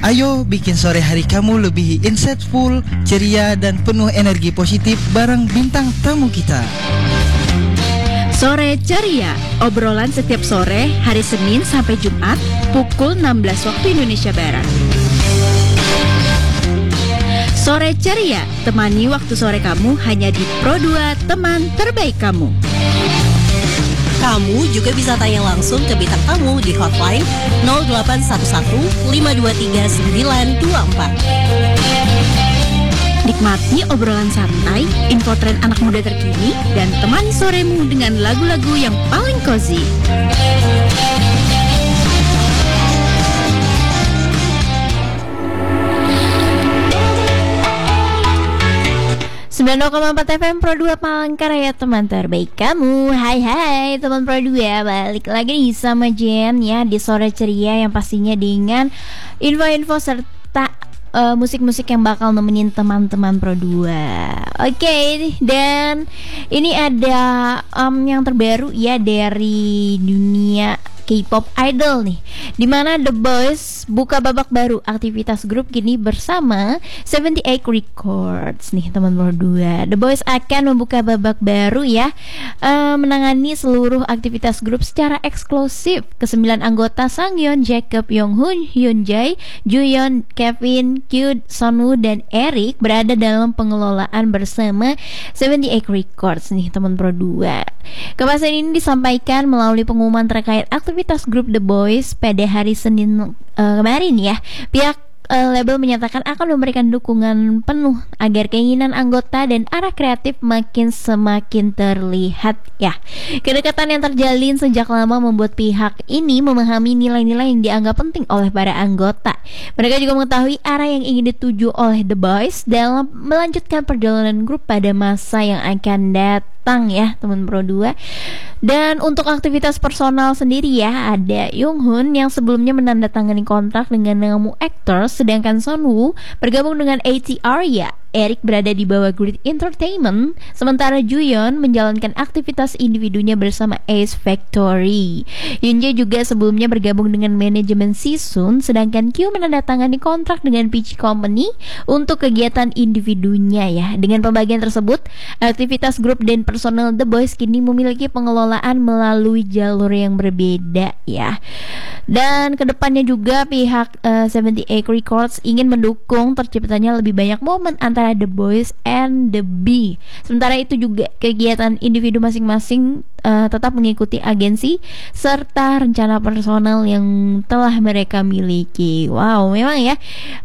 Ayo bikin sore hari kamu lebih insightful, ceria, dan penuh energi positif bareng bintang tamu kita. Sore Ceria, obrolan setiap sore hari Senin sampai Jumat pukul 16 waktu Indonesia Barat. Sore Ceria, temani waktu sore kamu hanya di Pro 2, teman terbaik kamu. Kamu juga bisa tanya langsung ke bintang tamu di hotline 0811 523 924. Nikmati obrolan santai, info tren anak muda terkini, dan temani soremu dengan lagu-lagu yang paling cozy. 90,4 FM Pro 2 Palangkaraya, teman terbaik kamu. Hai teman Pro 2, balik lagi nih sama Jen ya di Sore Ceria yang pastinya dengan info-info serta musik-musik yang bakal nemenin teman-teman Pro 2. Oke, dan ini ada yang terbaru ya dari dunia K-pop idol nih, dimana The Boys buka babak baru aktivitas grup kini bersama 78 Records nih teman Pro 2. The Boys akan membuka babak baru ya, menangani seluruh aktivitas grup secara eksklusif. Kesembilan anggota Sangyeon, Jacob, Yonghoon, Hyunjae, Juyeon, Kevin, Kyud, Sunwoo, dan Eric berada dalam pengelolaan bersama 78 Records nih teman Pro 2. Kepastian ini disampaikan melalui pengumuman terkait aktivitas grup The Boys pada hari Senin kemarin ya. Pihak label menyatakan akan memberikan dukungan penuh agar keinginan anggota dan arah kreatif semakin terlihat ya. Kedekatan yang terjalin sejak lama membuat pihak ini memahami nilai-nilai yang dianggap penting oleh para anggota. Mereka juga mengetahui arah yang ingin dituju oleh The Boys dalam melanjutkan perjalanan grup pada masa yang akan datang ya teman Pro 2. Dan untuk aktivitas personal sendiri ya, ada Yonghoon yang sebelumnya menandatangani kontrak dengan Namu Actors, sedangkan Sunwoo bergabung dengan ATR ya. Eric berada di bawah Grid Entertainment, sementara Juyeon menjalankan aktivitas individunya bersama Ace Factory. Hyunjae juga sebelumnya bergabung dengan manajemen Sisun, sedangkan Kyu menandatangani kontrak dengan Peach Company untuk kegiatan individunya ya. Dengan pembagian tersebut, aktivitas grup dan personel The Boys kini memiliki pengelolaan melalui jalur yang berbeda ya. Dan kedepannya juga pihak 78 Records ingin mendukung terciptanya lebih banyak momen antara The Boys and The B. Sementara itu juga kegiatan individu masing-masing tetap mengikuti agensi serta rencana personal yang telah mereka miliki. Wow, memang ya,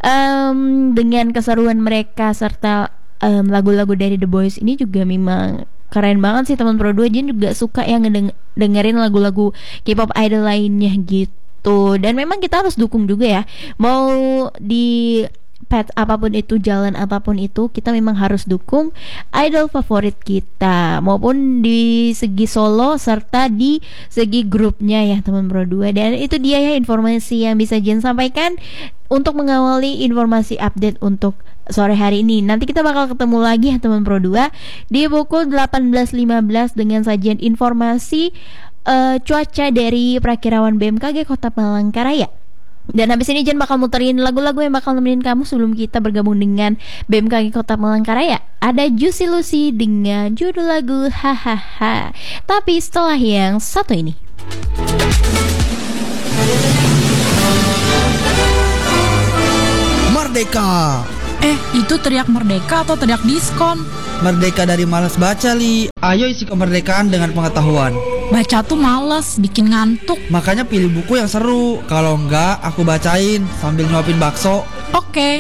dengan keseruan mereka serta lagu-lagu dari The Boys ini juga memang keren banget sih teman Pro 2. Jen juga suka yang dengerin lagu-lagu K-pop idol lainnya gitu. Dan memang kita harus dukung juga ya. Mau di path apapun itu, jalan apapun itu, kita memang harus dukung idol favorit kita, maupun di segi solo serta di segi grupnya ya teman Pro 2. Dan itu dia ya informasi yang bisa Jen sampaikan untuk mengawali informasi update untuk sore hari ini. Nanti kita bakal ketemu lagi ya teman Pro 2 di pukul 18.15 dengan sajian informasi cuaca dari Prakirawan BMKG Kota Palangkaraya. Dan habis ini Jen bakal muterin lagu-lagu yang bakal nemenin kamu sebelum kita bergabung dengan BMKG Kota Palangkaraya. Ada Juicy Lucy dengan judul lagu Hahaha. Tapi setelah yang satu ini. Merdeka! Itu teriak merdeka atau teriak diskon? Merdeka dari malas baca, Li. Ayo isi kemerdekaan dengan pengetahuan. Baca tuh males, bikin ngantuk. Makanya pilih buku yang seru. Kalau enggak, aku bacain sambil nyuapin bakso. Oke.